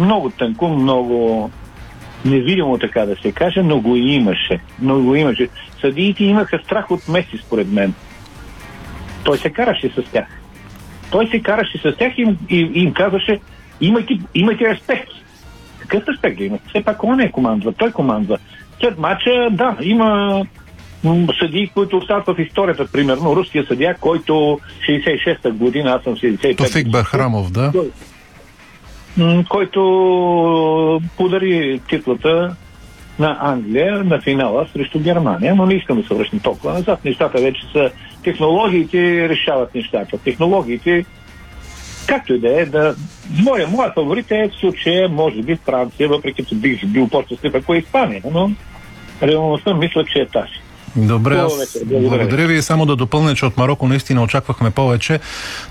много тънко, много невидимо, така да се каже, но го имаше. Съдиите имаха страх от Меси, според мен. Той се караше с тях. И им казваше: имайте респект. Какъв респект да имате? Все пак он не командва, той командва. След матча, да, има съдии, които остават в историята, примерно руския съдия, който 66-та година, аз съм 65. Тофик Бахрамов, да? Който подари титлата на Англия на финала срещу Германия, но не искам да се връщам толкова назад. Нещата вече са... Технологиите решават нещата. Технологиите, както и да е, моят фаворит е в случая, може би, Франция, въпреки че бих бил по-щастлив, ако е Испания, но реалността мисля, че е тази. Добре, аз благодаря ви. Само да допълня, че от Мароко наистина очаквахме повече,